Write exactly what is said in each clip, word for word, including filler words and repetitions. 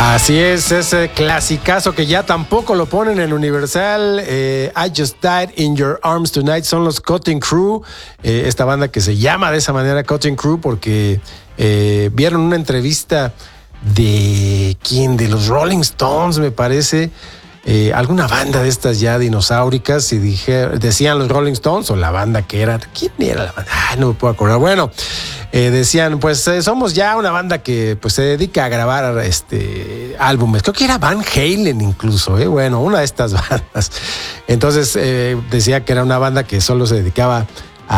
Así es, ese clasicazo que ya tampoco lo ponen en Universal. eh, I Just Died in Your Arms Tonight son los Cutting Crew, eh, esta banda que se llama de esa manera Cutting Crew porque eh, vieron una entrevista de ¿quién? De los Rolling Stones, me parece. Eh, alguna banda de estas ya dinosauricas y dije, decían los Rolling Stones o la banda que era, ¿quién era la banda? Ay, no me puedo acordar. Bueno, eh, decían, pues eh, somos ya una banda que pues se dedica a grabar este álbumes. Creo que era Van Halen incluso, eh, bueno, una de estas bandas. Entonces eh, decía que era una banda que solo se dedicaba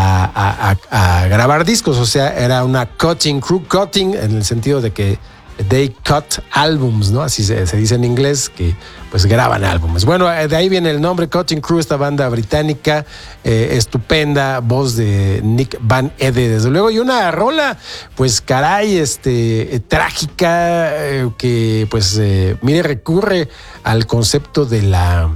a, a, a, a grabar discos, o sea, era una cutting crew, cutting en el sentido de que they cut albums, ¿no? Así se, se dice en inglés, que pues graban álbumes. Bueno, de ahí viene el nombre Cutting Crew, esta banda británica, eh, estupenda, voz de Nick Van Ede, desde luego, y una rola, pues caray, este, eh, trágica, eh, que pues, eh, mire, recurre al concepto de la...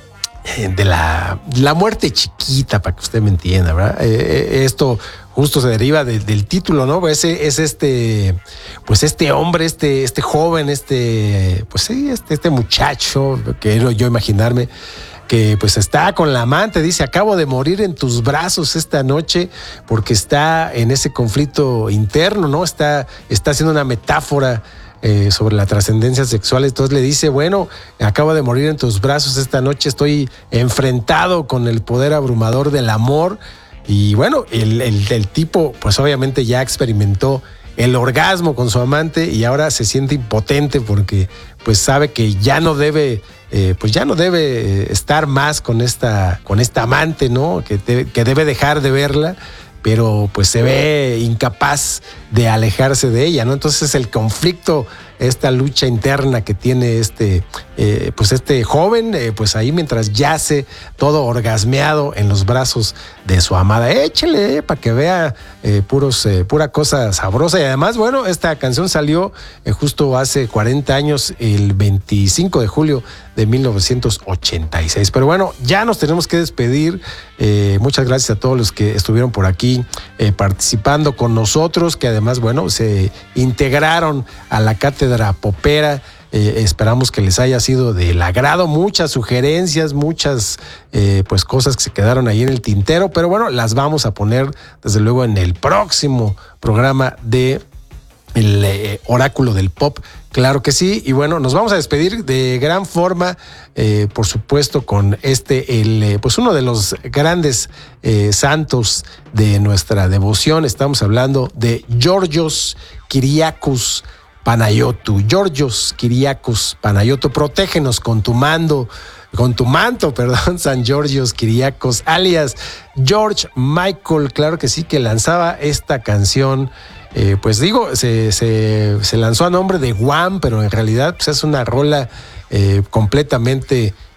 de la, la muerte chiquita, para que usted me entienda, ¿verdad? Eh, esto justo se deriva de, del título, ¿no? Es, es este, pues este hombre, este, este joven, este, pues sí, este, este muchacho, quiero yo imaginarme, que pues está con la amante, dice, acabo de morir en tus brazos esta noche, porque está en ese conflicto interno, ¿no? Está, está haciendo una metáfora Eh, sobre la trascendencia sexual. Entonces le dice, bueno, acabo de morir en tus brazos esta noche, estoy enfrentado con el poder abrumador del amor. Y bueno, el, el, el tipo pues obviamente ya experimentó el orgasmo con su amante y ahora se siente impotente porque pues sabe que ya no debe eh, pues ya no debe estar más con esta, con esta amante, ¿no? Que, te, que debe dejar de verla, pero pues se ve incapaz de alejarse de ella, ¿no? Entonces el conflicto, esta lucha interna que tiene este, eh, pues este joven, eh, pues ahí mientras yace todo orgasmeado en los brazos de su amada. Échele, eh, para que vea eh, puros, eh, pura cosa sabrosa. Y además, bueno, esta canción salió eh, justo hace cuarenta años, el veinticinco de julio de mil novecientos ochenta y seis. Pero bueno, ya nos tenemos que despedir. Eh, muchas gracias a todos los que estuvieron por aquí eh, participando con nosotros, que además, bueno, se integraron a la cátedra popera. Eh, esperamos que les haya sido del agrado, muchas sugerencias, muchas eh, pues cosas que se quedaron ahí en el tintero, pero bueno, las vamos a poner desde luego en el próximo programa de el eh, Oráculo del Pop, claro que sí. Y bueno, nos vamos a despedir de gran forma, eh, por supuesto, con este, el, eh, pues uno de los grandes eh, santos de nuestra devoción. Estamos hablando de Georgios Kyriakos Panayotou. Georgios Kyriakos Panayotou, protégenos con tu mando, con tu manto, perdón, San Georgios Kyriakos, alias George Michael, claro que sí, que lanzaba esta canción. Eh, pues digo, se, se, se lanzó a nombre de Wham, pero en realidad pues es una rola eh, completamente